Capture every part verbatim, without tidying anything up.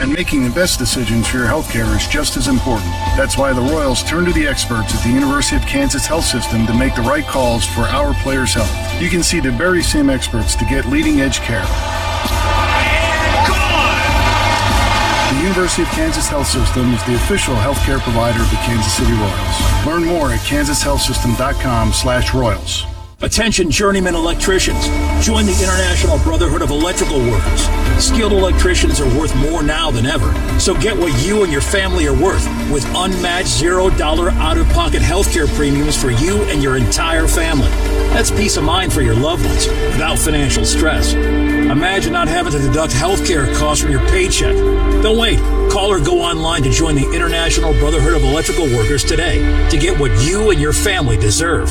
and making the best decisions for your healthcare is just as important. That's why the Royals turn to the experts at the University of Kansas Health System to make the right calls for our players' health. You can see the very same experts to get leading-edge care. The University of Kansas Health System is the official healthcare provider of the Kansas City Royals. Learn more at kansas health system dot com slash royals. Attention journeyman electricians. Join the International Brotherhood of Electrical Workers. Skilled electricians are worth more now than ever. So get what you and your family are worth with unmatched zero dollar out-of-pocket healthcare premiums for you and your entire family. That's peace of mind for your loved ones without financial stress. Imagine not having to deduct healthcare costs from your paycheck. Don't wait. Call or go online to join the International Brotherhood of Electrical Workers today to get what you and your family deserve.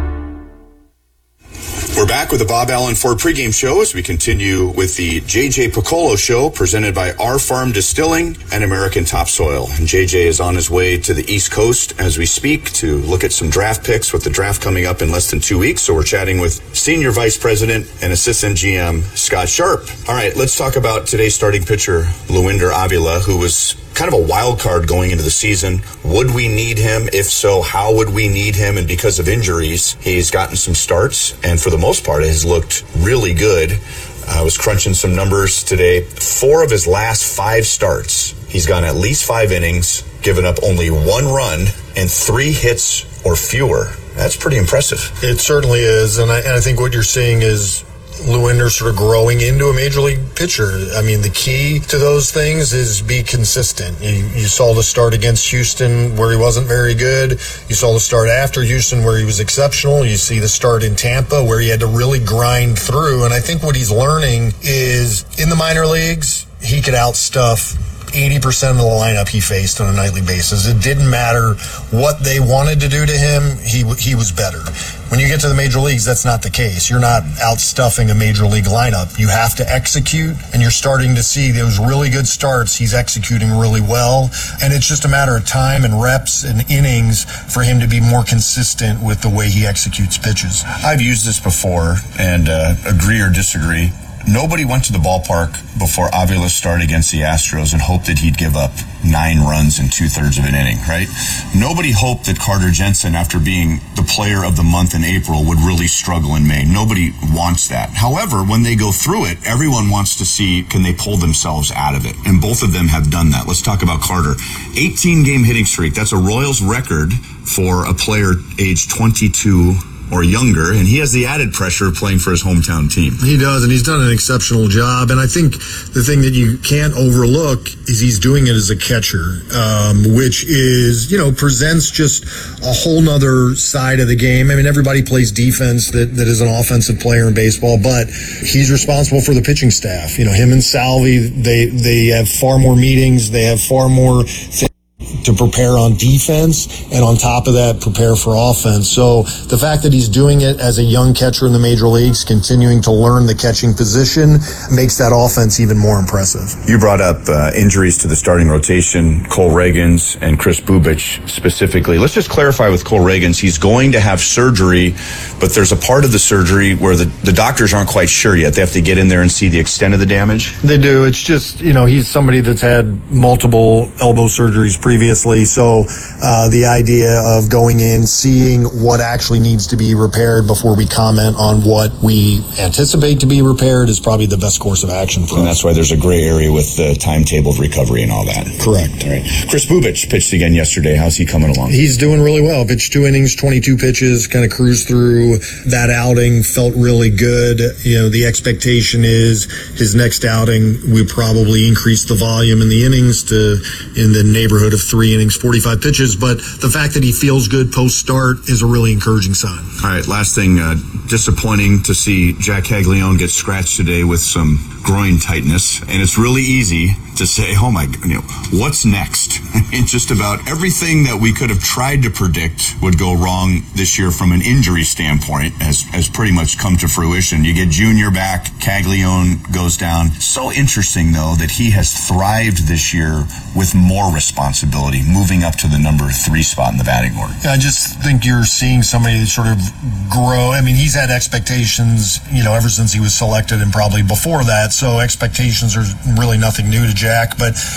We're back with the Bob Allen Ford pregame show as we continue with the J J Piccolo show presented by Our Farm Distilling and American Topsoil. And J J is on his way to the East Coast as we speak to look at some draft picks with the draft coming up in less than two weeks. So we're chatting with Senior Vice President and Assistant G M Scott Sharp. All right, let's talk about today's starting pitcher, Luinder Avila, who was kind of a wild card going into the season. Would we need him? If so, how would we need him? And because of injuries, he's gotten some starts, and for the most part, has looked really good. I was crunching some numbers today. Four of his last five starts, he's gone at least five innings, given up only one run, and three hits or fewer. That's pretty impressive. It certainly is, and I, and I think what you're seeing is Luinder sort of growing into a major league pitcher. I mean, the key to those things is be consistent. You, you saw the start against Houston where he wasn't very good. You saw the start after Houston where he was exceptional. You see the start in Tampa where he had to really grind through. And I think what he's learning is in the minor leagues, he could outstuff eighty percent of the lineup he faced on a nightly basis. It didn't matter what they wanted to do to him. He he was better. When you get to the major leagues, that's not the case. You're not outstuffing a major league lineup. You have to execute, and you're starting to see those really good starts. He's executing really well, and it's just a matter of time and reps and innings for him to be more consistent with the way he executes pitches. I've used this before, and uh, agree or disagree. Nobody went to the ballpark before Avila started against the Astros and hoped that he'd give up nine runs in two-thirds of an inning, right? Nobody hoped that Carter Jensen, after being the player of the month in April, would really struggle in May. Nobody wants that. However, when they go through it, everyone wants to see, can they pull themselves out of it? And both of them have done that. Let's talk about Carter. eighteen-game hitting streak. That's a Royals record for a player age twenty-two or younger, and he has the added pressure of playing for his hometown team. He does, and he's done an exceptional job. And I think the thing that you can't overlook is he's doing it as a catcher, um, which is, you know, presents just a whole nother side of the game. I mean, everybody plays defense that, that is an offensive player in baseball, but he's responsible for the pitching staff. You know, him and Salvi, they, they have far more meetings, they have far more things to prepare on defense, and on top of that, prepare for offense. So the fact that he's doing it as a young catcher in the major leagues, continuing to learn the catching position, makes that offense even more impressive. You brought up uh, injuries to the starting rotation, Cole Ragans and Chris Bubich specifically. Let's just clarify with Cole Ragans, he's going to have surgery, but there's a part of the surgery where the, the doctors aren't quite sure yet. They have to get in there and see the extent of the damage. They do. It's just, you know, he's somebody that's had multiple elbow surgeries previously, so uh, the idea of going in, seeing what actually needs to be repaired before we comment on what we anticipate to be repaired is probably the best course of action for us. And that's why there's a gray area with the timetable of recovery and all that. Correct. All right. Chris Bubich pitched again yesterday. How's he coming along? He's doing really well. Pitched two innings, twenty-two pitches, kind of cruised through that outing, felt really good. You know, the expectation is his next outing, we probably increase the volume in the innings to in the neighborhood of three innings, forty-five pitches, but the fact that he feels good post-start is a really encouraging sign. All right, last thing, uh, disappointing to see Jack Caglione get scratched today with some groin tightness, and it's really easy to say, oh my, you know, what's next? I mean, just about everything that we could have tried to predict would go wrong this year from an injury standpoint has, has pretty much come to fruition. You get Junior back, Caglione goes down. So interesting, though, that he has thrived this year with more responsibility, moving up to the number three spot in the batting order. I just think you're seeing somebody sort of grow. I mean, he's had expectations, you know, ever since he was selected and probably before that, so expectations are really nothing new to Jack, but